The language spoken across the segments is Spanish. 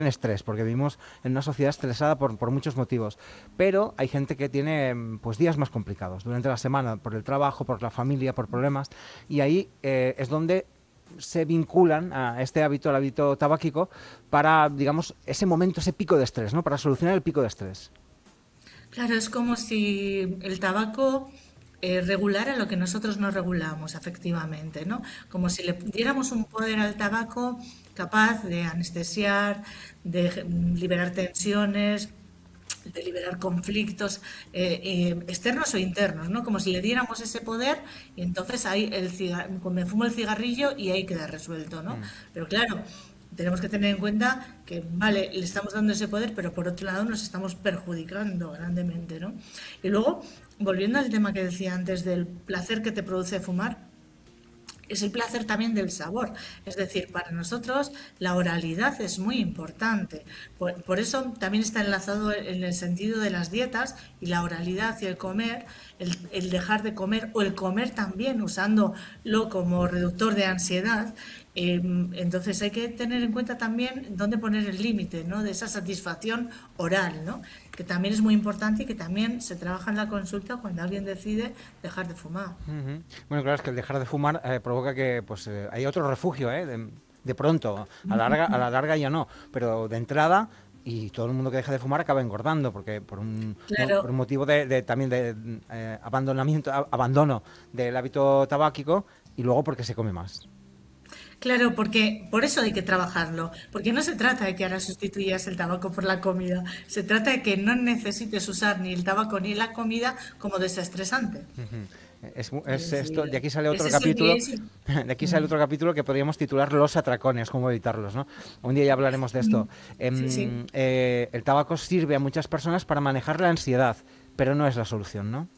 estrés, porque vivimos en una sociedad estresada por muchos motivos, pero hay gente que tiene pues días más complicados durante la semana, por el trabajo, por la familia, por problemas, y ahí es donde se vinculan a este hábito, al hábito tabáquico, para, digamos, ese momento, ese pico de estrés, ¿no? Para solucionar el pico de estrés. Claro, es como si el tabaco regulara lo que nosotros no regulamos, efectivamente, ¿no? Como si le diéramos un poder al tabaco capaz de anestesiar, de liberar tensiones, de liberar conflictos externos o internos, ¿no? Como si le diéramos ese poder y entonces ahí me fumo el cigarrillo y ahí queda resuelto, ¿no? Mm. Pero claro, tenemos que tener en cuenta que, vale, le estamos dando ese poder, pero por otro lado nos estamos perjudicando grandemente, ¿no? Y luego, volviendo al tema que decía antes del placer que te produce fumar, es el placer también del sabor. Es decir, para nosotros la oralidad es muy importante. Por eso también está enlazado en el sentido de las dietas y la oralidad y el comer, el dejar de comer o el comer también usándolo como reductor de ansiedad. Entonces hay que tener en cuenta también dónde poner el límite, ¿no? De esa satisfacción oral, ¿no? Que también es muy importante y que también se trabaja en la consulta cuando alguien decide dejar de fumar. Ujú. Bueno, claro, es que el dejar de fumar provoca que pues hay otro refugio, de pronto, a la larga ya no, pero de entrada, y todo el mundo que deja de fumar acaba engordando, porque por un Claro. motivo también de abandonamiento, abandono del hábito tabáquico, y luego porque se come más. Claro, porque por eso hay que trabajarlo, porque no se trata de que ahora sustituyas el tabaco por la comida, se trata de que no necesites usar ni el tabaco ni la comida como desestresante. Ujú. Es Es esto, decir, de aquí sale otro ese es el, capítulo, es el- de aquí sale otro capítulo que podríamos titular Los atracones, cómo evitarlos, ¿no? Un día ya hablaremos de esto. Sí, sí. El tabaco sirve a muchas personas para manejar la ansiedad, pero no es la solución, ¿no?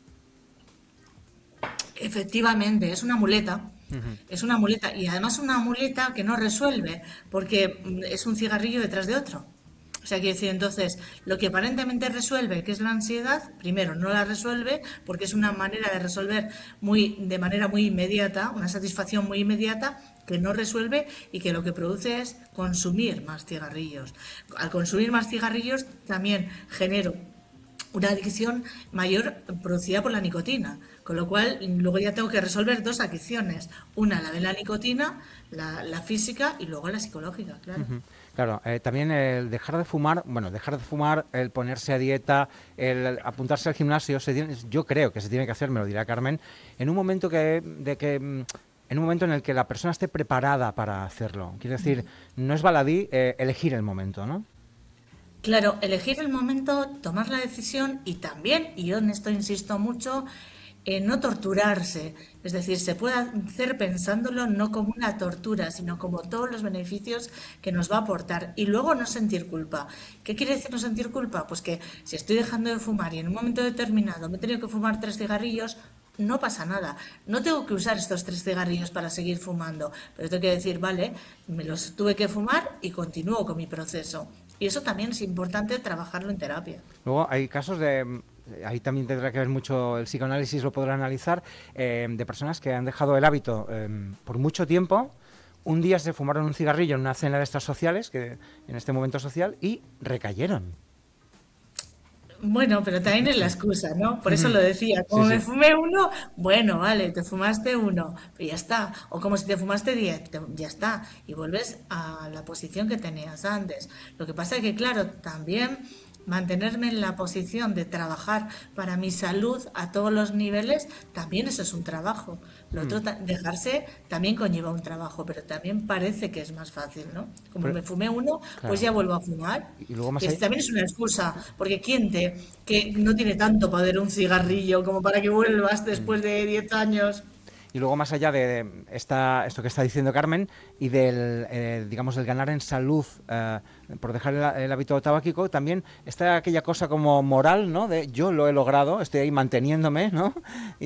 Efectivamente, Ujú. es una muleta y además una muleta que no resuelve, porque es un cigarrillo detrás de otro. O sea, quiere decir, entonces, lo que aparentemente resuelve, que es la ansiedad, primero no la resuelve porque es una manera de resolver de manera muy inmediata, una satisfacción muy inmediata que no resuelve y que lo que produce es consumir más cigarrillos. Al consumir más cigarrillos también genero una adicción mayor producida por la nicotina, con lo cual luego ya tengo que resolver dos adicciones, una la de la nicotina, la física y luego la psicológica, claro. Ujú. Claro, también el dejar de fumar, bueno, dejar de fumar, el ponerse a dieta, el apuntarse al gimnasio, yo creo que se tiene que hacer, me lo dirá Carmen, en un momento en un momento en el que la persona esté preparada para hacerlo. Quiero decir, no es baladí elegir el momento, ¿no? Claro, elegir el momento, tomar la decisión y también, y yo en esto insisto mucho, no torturarse. Es decir, se puede hacer pensándolo no como una tortura, sino como todos los beneficios que nos va a aportar. Y luego no sentir culpa. ¿Qué quiere decir no sentir culpa? Pues que si estoy dejando de fumar y en un momento determinado me he tenido que fumar 3 cigarrillos, no pasa nada. No tengo que usar estos 3 cigarrillos para seguir fumando. Pero tengo que decir, vale, me los tuve que fumar y continúo con mi proceso. Y eso también es importante trabajarlo en terapia. Luego hay casos ahí también tendrá que ver mucho el psicoanálisis, lo podrá analizar, de personas que han dejado el hábito por mucho tiempo. Un día se fumaron un cigarrillo en una cena de estas sociales, en este momento social, y recayeron. Bueno, pero también es la excusa, ¿no? Por eso Ujú. lo decía. Sí, Como me sí. fumé uno, bueno, vale, te fumaste uno, pero ya está. O como si te fumaste 10, ya está. Y vuelves a la posición que tenías antes. Lo que pasa es que, claro, también mantenerme en la posición de trabajar para mi salud a todos los niveles, también eso es un trabajo. Lo Mm. otro, dejarse también conlleva un trabajo, pero también parece que es más fácil, ¿no? Como Pero, me fumé uno, pues claro. ya vuelvo a fumar. Y luego más Que allá, también es una excusa, porque que no tiene tanto poder un cigarrillo como para que vuelvas mm. después de 10 años? Y luego más allá de esto que está diciendo Carmen y digamos, del ganar en salud por dejar el hábito tabáquico, también está aquella cosa como moral, ¿no? De yo lo he logrado, estoy ahí manteniéndome, ¿no?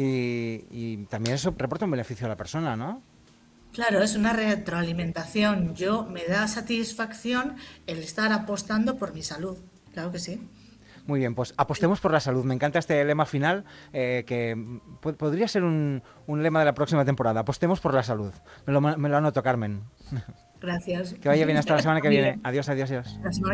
Y también eso reporta un beneficio a la persona, ¿no? Claro, es una retroalimentación. Yo me da satisfacción el estar apostando por mi salud. Claro que sí. Muy bien, pues apostemos por la salud. Me encanta este lema final, que podría ser un lema de la próxima temporada. Apostemos por la salud. Me lo anoto, Carmen. Gracias. Que vaya bien hasta la semana que Amiga, viene. Adiós, adiós, adiós. la semana